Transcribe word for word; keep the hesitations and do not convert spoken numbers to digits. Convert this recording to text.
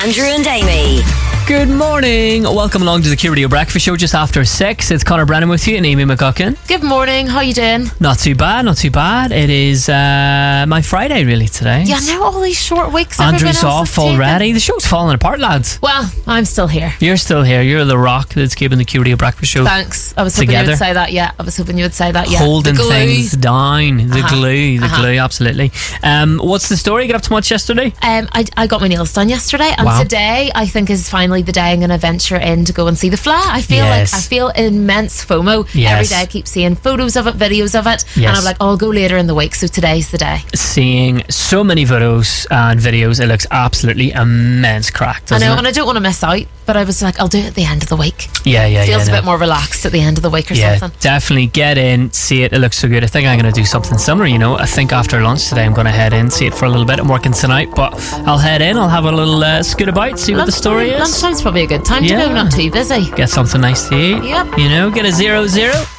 Andrew and Amy. Good morning. Welcome along to the Q Radio Breakfast Show just after six. It's Conor Brennan with you and Amy McGuckin. Good morning. How you doing? Not too bad, not too bad. It is uh, my Friday really today. Yeah, now all these short weeks. Andrew's off already. The show's falling apart, lads. Well, I'm still here. You're still here. You're the rock that's keeping the Q Radio Breakfast Show Thanks. I was hoping together. you would say that. Yeah, I was hoping you would say that. Yeah, Holding the glue. things down. The Uh-huh. glue. The Uh-huh. glue, absolutely. Um, what's the story? Get up to much yesterday? Um, I, I got my nails done yesterday, and Wow. today I think is finally the day I'm going to venture in to go and see the Fla. I feel Yes. like I feel immense FOMO. Yes. Every day I keep seeing photos of it, videos of it, Yes. and I'm like, oh, I'll go later in the week. So today's the day. Seeing so many photos and videos, it looks absolutely immense crack, I doesn't know, it? and I don't want to miss out, but I was like, I'll do it at the end of the week. Yeah, yeah, Feels yeah. a no. bit more relaxed at the end of the week or Yeah, something. definitely get in, see it. It looks so good. I think I'm going to do something similar, you know. I think after lunch today I'm going to head in, see it for a little bit. I'm working tonight, but I'll head in, I'll have a little uh, scoot about, see what the story is. Lunchtime's probably a good time Yeah. to go, not too busy. Get something nice to eat. Yep. You know, get a zero zero.